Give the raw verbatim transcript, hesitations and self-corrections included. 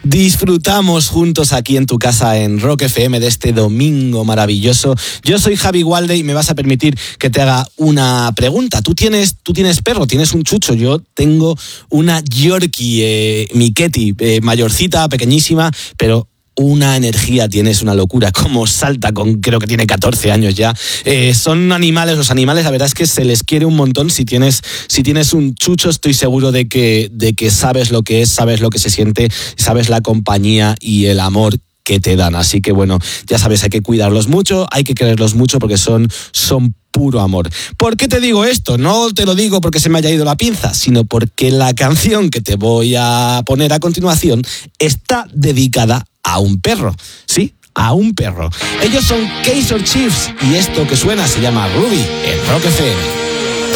Disfrutamos juntos aquí en tu casa en Rock F M de este domingo maravilloso. Yo soy Javi Gualde y me vas a permitir que te haga una pregunta. Tú tienes, tú tienes perro, tienes un chucho. Yo tengo una Yorkie, eh, mi Ketty, eh, mayorcita, pequeñísima, pero una energía, tienes una locura, como salta, con creo que tiene catorce años ya. Eh, son animales, los animales, la verdad es que se les quiere un montón. Si tienes, si tienes un chucho, estoy seguro de que, de que sabes lo que es, sabes lo que se siente, sabes la compañía y el amor que te dan. Así que bueno, ya sabes, hay que cuidarlos mucho, hay que quererlos mucho porque son, son puro amor. ¿Por qué te digo esto? No te lo digo porque se me haya ido la pinza, sino porque la canción que te voy a poner a continuación está dedicada a un perro. Sí, a un perro. Ellos son Kaiser Chiefs y esto que suena se llama Ruby en Rock F M.